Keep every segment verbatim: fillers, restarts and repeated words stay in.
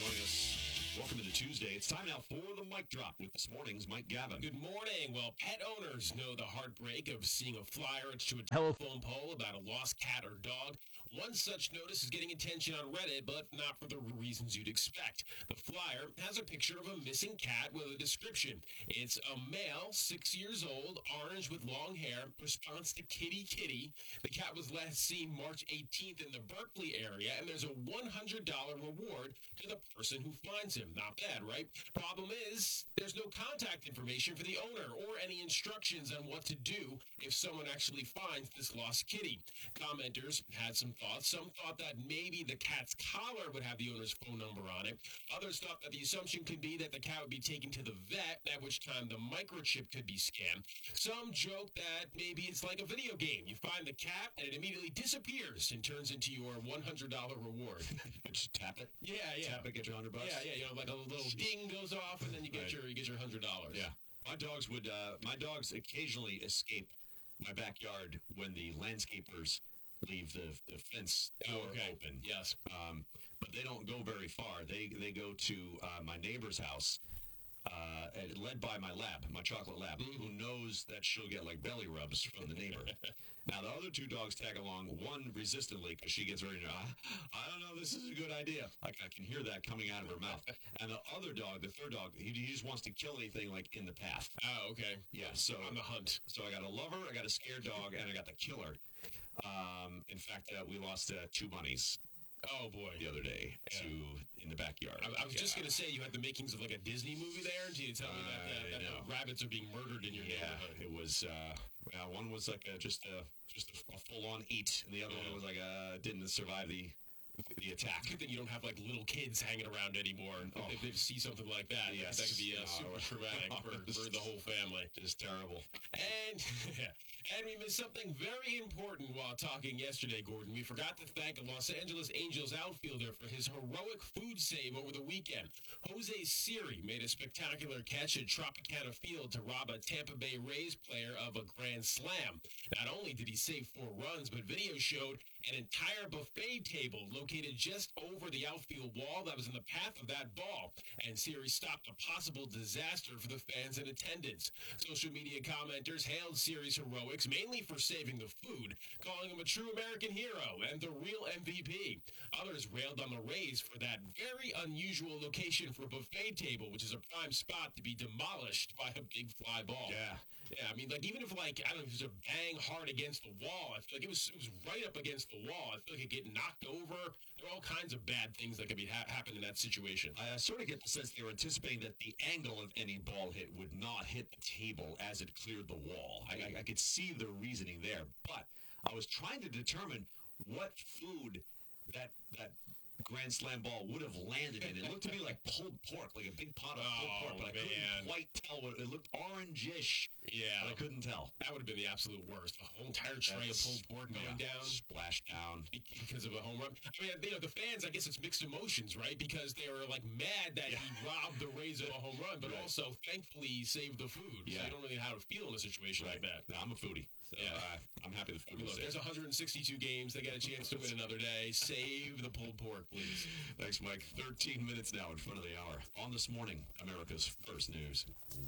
joining us. Welcome to Tuesday. It's time now for the Mic Drop with this morning's Mike Gavin. Good morning. Well, pet owners know the heartbreak of seeing a flyer to a telephone pole about a lost cat or dog. One such notice is getting attention on Reddit, but not for the reasons you'd expect. The flyer has a picture of a missing cat with a description. It's a male, six years old, orange with long hair, responds to kitty kitty. The cat was last seen March eighteenth in the Berkeley area, and there's a one hundred dollars reward to the person who finds him. Not bad, right? Problem is, there's no contact information for the owner or any instructions on what to do if someone actually finds this lost kitty. Commenters had some thoughts. Some thought that maybe the cat's collar would have the owner's phone number on it. Others thought that the assumption could be that the cat would be taken to the vet, at which time the microchip could be scanned. Some joke that maybe it's like a video game. You find the cat, and it immediately disappears and turns into your one hundred dollars reward. Just tap it. Yeah, yeah. Tap it, get your one hundred bucks. Yeah, yeah, you know, like a little ding goes off, and then you get Right. your you get your one hundred dollars. Yeah. My dogs would, uh, my dogs occasionally escape my backyard when the landscapers leave the, the fence door Oh, okay. open. Yes. Um, but they don't go very far. They they go to uh, my neighbor's house, uh, and led by my lab, my chocolate lab, Mm. who knows that she'll get like belly rubs from the neighbor. Now the other two dogs tag along. One resistantly because she gets ready to. I, I don't know. This is a good idea. Like I can hear that coming out of her mouth. And the other dog, the third dog, he, he just wants to kill anything like in the path. Oh, okay. Yeah. So On the hunt. so I got a lover, I got a scared dog, and I got the killer. Um, in fact, uh, we lost uh, two bunnies Oh boy. the other day Yeah. to in the backyard. I, I was just Yeah. gonna say you had the makings of like a Disney movie there until you tell me that, I that, that know. the rabbits are being murdered in your Yeah, neighborhood. it was. Uh, well, one was like a, just a just a, a full-on eat, and the other Yeah. one was like uh didn't survive the the attack. Good thing you don't have like little kids hanging around anymore. Oh. If they see something like that, Yes. that could be uh, Oh. super traumatic for, for the whole family. Just terrible. And and we missed something very important while talking yesterday, Gordon. We forgot to thank a Los Angeles Angels outfielder for his heroic food save over the weekend. Jose Siri made a spectacular catch at Tropicana Field to rob a Tampa Bay Rays player of a grand slam. Not only did he save four runs, but video showed an entire buffet table located just over the outfield wall that was in the path of that ball. And Siri stopped a possible disaster for the fans in attendance. Social media commenters hailed Siri's heroics mainly for saving the food, calling him a true American hero and the real M V P. Others railed on the Rays for that very unusual location for a buffet table, which is a prime spot to be demolished by a big fly ball. Yeah. Yeah, I mean, like, even if, like, I don't know, if it was a bang hard against the wall, I feel like it was it was right up against the wall. I feel like it get knocked over. There are all kinds of bad things that could be ha- happen in that situation. I uh, sort of get the sense they were anticipating that the angle of any ball hit would not hit the table as it cleared the wall. I, I, I could see the reasoning there, but I was trying to determine what food that that grand slam ball would have landed in. It looked to me like pulled pork, like a big pot of pulled Oh, pork, but I man. couldn't quite tell what it looked orangish. Yeah, But I couldn't tell. that would have been the absolute worst. A whole entire tray of That's- pulled pork going yeah, down. splashed down. Because of a home run. I mean, you know, the fans, I guess it's mixed emotions, right? Because they were, like, mad that Yeah. he robbed the Rays of a home run, but Right. also, thankfully, he saved the food. So Yeah. you don't really know how to feel in a situation like that. No, I'm a foodie. So, Yeah. uh, I'm happy the food was Look, there. there's one hundred sixty-two games. They got a chance to win another day. Save the pulled pork, please. Thanks, Mike. thirteen minutes now in front of the hour. On this morning, America's first news.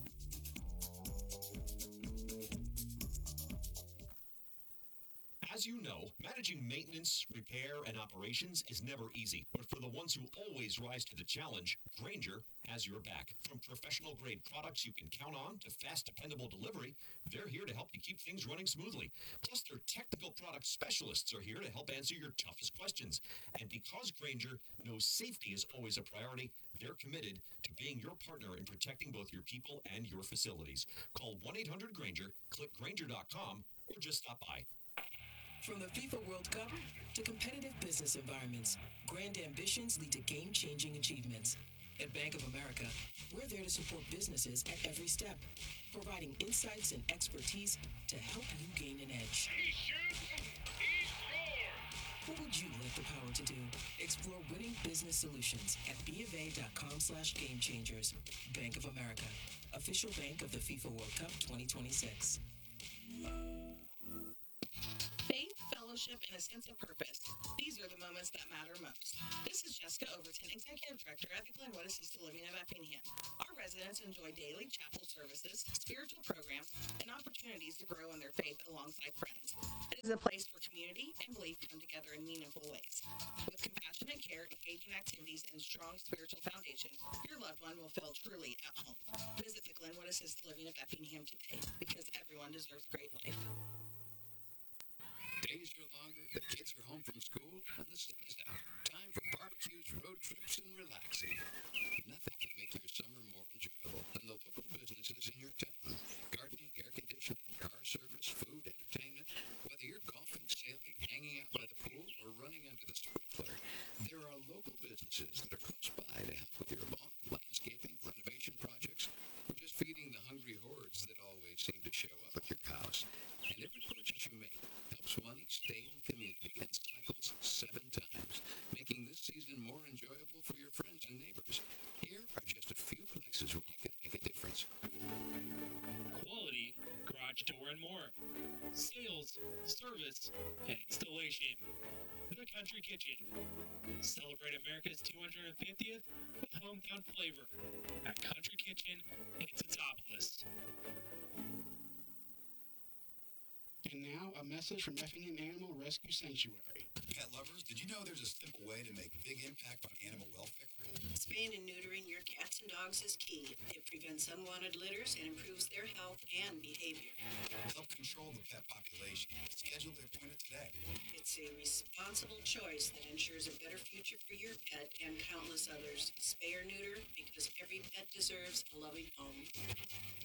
As you know, managing maintenance, repair, and operations is never easy. But for the ones who always rise to the challenge, Grainger has your back. From professional-grade products you can count on to fast, dependable delivery, they're here to help you keep things running smoothly. Plus, their technical product specialists are here to help answer your toughest questions. And because Grainger knows safety is always a priority, they're committed to being your partner in protecting both your people and your facilities. Call one eight hundred Grainger, click Grainger dot com, or just stop by. From the FIFA World Cup to competitive business environments, grand ambitions lead to game-changing achievements. At Bank of America, we're there to support businesses at every step, providing insights and expertise to help you gain an edge. He shoots, he scores! What would you like the power to do? Explore winning business solutions at BofA.com slash game changers. Bank of America, official bank of the FIFA World Cup twenty twenty-six. Faith Fellowship friendship, and a sense of purpose. These are the moments that matter most. This is Jessica Overton, Executive Director at the Glenwood Assisted Living of Effingham. Our residents enjoy daily chapel services, spiritual programs, and opportunities to grow in their faith alongside friends. It is a place for community and belief to come together in meaningful ways. With compassionate care, engaging activities, and strong spiritual foundation, your loved one will feel truly at home. Visit the Glenwood Assisted Living of Effingham today, because everyone deserves great life. Days are longer, the kids are home from school, and the sun is out. Time for barbecues, road trips, and relaxing. Nothing can make your summer more enjoyable than the local businesses in your town. Gardening, air conditioning, car service, food, entertainment. Whether you're golfing, sailing, hanging out by the pool, or running under the sprinkler, there are local businesses that are close by to help with your lawn, landscaping, renovation projects, or just feeding the hungry hordes that always seem to show up at your house. And every purchase you make helps money stay in community and cycles seven times, making this season more enjoyable for your friends and neighbors. Here are just a few places where you can make a difference. Quality, garage door and more. Sales, service, and installation. The Country Kitchen. Celebrate America's two hundred fiftieth with hometown flavor at Country Kitchen in Teutopolis. And now, a message from Effingham Animal Rescue Sanctuary. Pet lovers, did you know there's a simple way to make big impact on animal welfare? Spaying and neutering your cats and dogs is key. It prevents unwanted litters and improves their health and behavior. Help control the pet population. Schedule the appointment today. It's a responsible choice that ensures a better future for your pet and countless others. Spay or neuter, because every pet deserves a loving home.